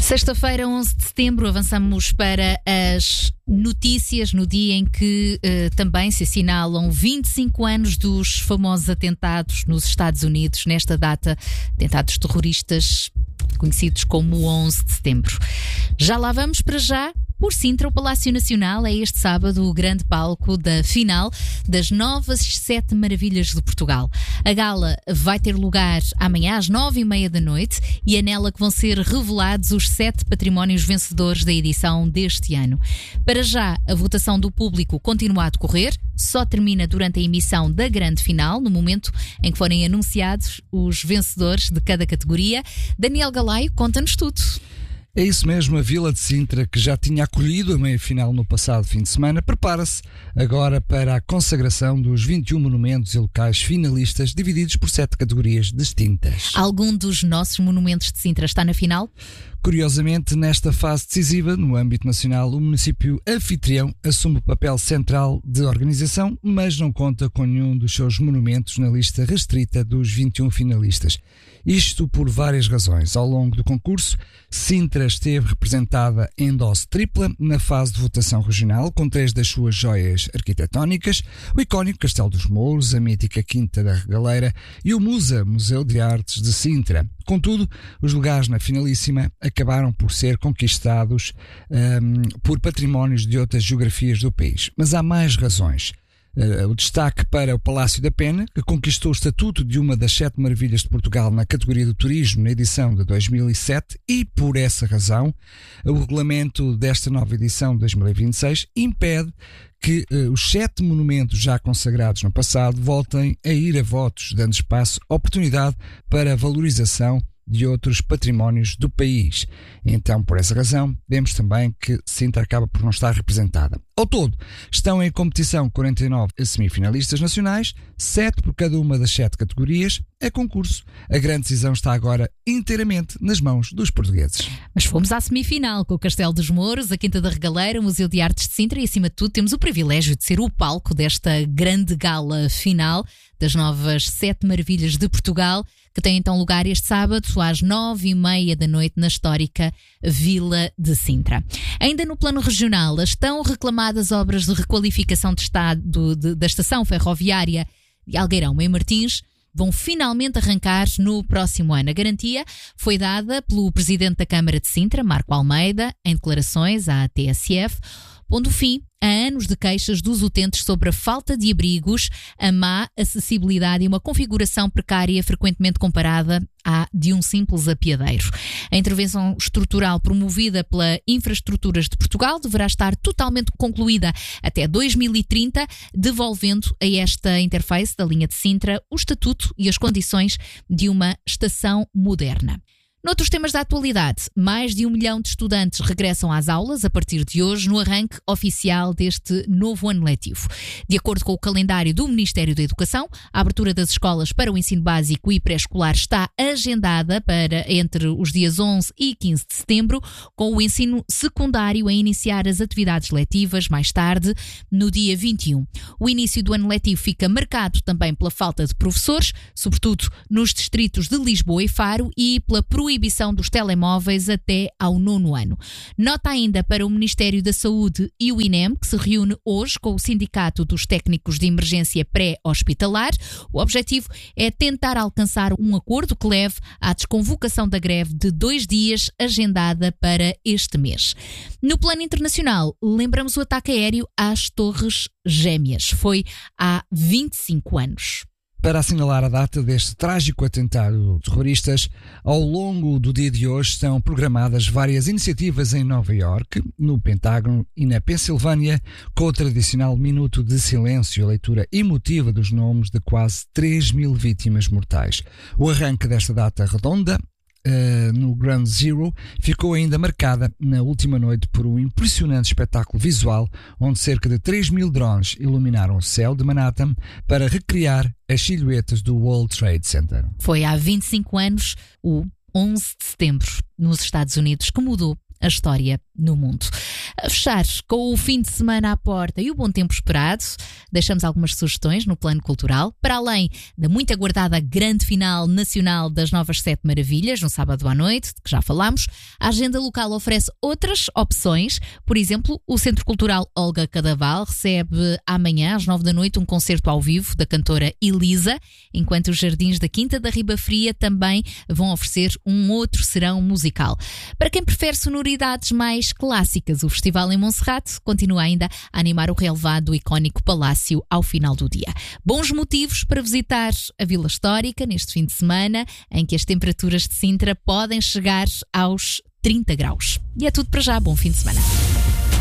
Sexta-feira, 11 de setembro, avançamos para as notícias no dia em que também se assinalam 25 anos dos famosos atentados nos Estados Unidos, nesta data, atentados terroristas conhecidos como 11 de setembro. Já lá vamos. Para já, por Sintra, o Palácio Nacional é este sábado o grande palco da final das novas 7 Maravilhas de Portugal. A gala vai ter lugar amanhã às 9h30 da noite e é nela que vão ser revelados os 7 patrimónios vencedores da edição deste ano. Para já, a votação do público continua a decorrer, só termina durante a emissão da grande final, no momento em que forem anunciados os vencedores de cada categoria. Daniel Galaio, conta-nos tudo. É isso mesmo, a Vila de Sintra, que já tinha acolhido a meia-final no passado fim de semana, prepara-se agora para a consagração dos 21 monumentos e locais finalistas, divididos por 7 categorias distintas. Algum dos nossos monumentos de Sintra está na final? Curiosamente, nesta fase decisiva, no âmbito nacional, o município anfitrião assume o papel central de organização, mas não conta com nenhum dos seus monumentos na lista restrita dos 21 finalistas. Isto por várias razões. Ao longo do concurso, Sintra esteve representada em dose tripla na fase de votação regional, com 3 das suas joias arquitetónicas: o icónico Castelo dos Mouros, a mítica Quinta da Regaleira e o MUSA, Museu de Artes de Sintra. Contudo, os lugares na finalíssima acabaram por ser conquistados por patrimónios de outras geografias do país. Mas há mais razões. O destaque para o Palácio da Pena, que conquistou o estatuto de uma das 7 maravilhas de Portugal na categoria do turismo na edição de 2007 e, por essa razão, o regulamento desta nova edição de 2026 impede que os 7 monumentos já consagrados no passado voltem a ir a votos, dando espaço, oportunidade para a valorização de outros patrimónios do país. Então, por essa razão, vemos também que Sintra acaba por não estar representada. Ao todo, estão em competição 49 semifinalistas nacionais, 7 por cada uma das 7 categorias. É concurso. A grande decisão está agora inteiramente nas mãos dos portugueses. Mas fomos à semifinal com o Castelo dos Mouros, a Quinta da Regaleira, o Museu de Artes de Sintra e, acima de tudo, temos o privilégio de ser o palco desta grande gala final das novas 7 Maravilhas de Portugal, que tem então lugar este sábado às 9h30 da noite na histórica Vila de Sintra. Ainda no plano regional, as tão reclamadas obras de requalificação de estado da estação ferroviária de Algueirão em Martins vão finalmente arrancar no próximo ano. A garantia foi dada pelo Presidente da Câmara de Sintra, Marco Almeida, em declarações à TSF, pondo fim a anos de queixas dos utentes sobre a falta de abrigos, a má acessibilidade e uma configuração precária frequentemente comparada à de um simples apiadeiro. A intervenção estrutural promovida pela Infraestruturas de Portugal deverá estar totalmente concluída até 2030, devolvendo a esta interface da linha de Sintra o estatuto e as condições de uma estação moderna. Noutros temas da atualidade, mais de 1 milhão de estudantes regressam às aulas a partir de hoje, no arranque oficial deste novo ano letivo. De acordo com o calendário do Ministério da Educação, a abertura das escolas para o ensino básico e pré-escolar está agendada para entre os dias 11 e 15 de setembro, com o ensino secundário a iniciar as atividades letivas mais tarde, no dia 21. O início do ano letivo fica marcado também pela falta de professores, sobretudo nos distritos de Lisboa e Faro, e pela proibição dos telemóveis até ao 9º ano. Nota ainda para o Ministério da Saúde e o INEM, que se reúne hoje com o Sindicato dos Técnicos de Emergência Pré-Hospitalar. O objetivo é tentar alcançar um acordo que leve à desconvocação da greve de 2 dias, agendada para este mês. No plano internacional, lembramos o ataque aéreo às Torres Gêmeas. Foi há 25 anos. Para assinalar a data deste trágico atentado terroristas, ao longo do dia de hoje estão programadas várias iniciativas em Nova Iorque, no Pentágono e na Pensilvânia, com o tradicional minuto de silêncio e a leitura emotiva dos nomes de quase 3.000 vítimas mortais. O arranque desta data redonda no Ground Zero ficou ainda marcada na última noite por um impressionante espetáculo visual, onde cerca de 3.000 drones iluminaram o céu de Manhattan para recriar as silhuetas do World Trade Center. Foi há 25 anos, o 11 de setembro, nos Estados Unidos, que mudou a história no mundo. A fechar com o fim de semana à porta e o bom tempo esperado, deixamos algumas sugestões no plano cultural, para além da muito aguardada grande final nacional das Novas Sete Maravilhas, no sábado à noite, de que já falámos. A agenda local oferece outras opções. Por exemplo, o Centro Cultural Olga Cadaval recebe amanhã, às 9 da noite, um concerto ao vivo da cantora Elisa, enquanto os Jardins da Quinta da Riba Fria também vão oferecer um outro serão musical. Para quem prefere sonoridades mais clássicas, o Festival em Monserrate continua ainda a animar o relevado do icónico palácio ao final do dia. Bons motivos para visitar a Vila Histórica neste fim de semana, em que as temperaturas de Sintra podem chegar aos 30 graus. E é tudo para já. Bom fim de semana.